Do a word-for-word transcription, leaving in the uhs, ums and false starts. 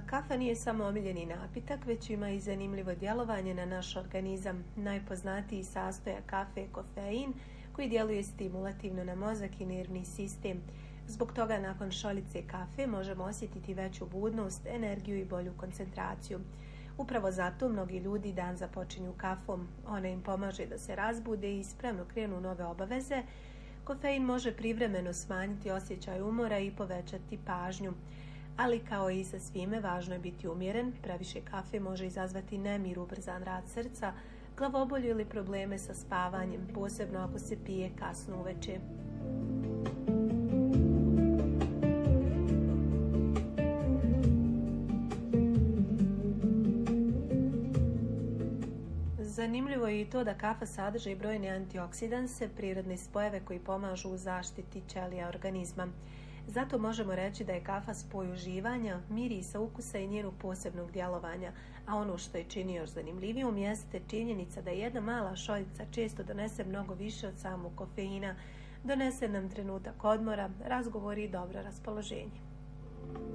Kafa nije samo omiljeni napitak, već ima i zanimljivo djelovanje na naš organizam. Najpoznatiji sastojak kafe je kofein, koji djeluje stimulativno na mozak i nervni sistem. Zbog toga nakon šoljice kafe možemo osjetiti veću budnost, energiju i bolju koncentraciju. Upravo zato mnogi ljudi dan započinju kafom. Ona im pomaže da se razbude i spremno krenu nove obaveze. Kofein može privremeno smanjiti osjećaj umora i povećati pažnju. Ali kao i sa svime, važno je biti umjeren. Previše kafe može izazvati nemir, ubrzan rad srca, glavobolju ili probleme sa spavanjem, posebno ako se pije kasno uveče. Zanimljivo je i to da kafa sadrži brojne antioksidanse, prirodne spojeve koji pomažu u zaštiti ćelija organizma. Zato možemo reći da je kafa spoj uživanja, mirisa, ukusa i njenog posebnog djelovanja, a ono što je čini još zanimljivijom jeste činjenica da jedna mala šoljica često donese mnogo više od samog kofeina, donese nam trenutak odmora, razgovori i dobro raspoloženje.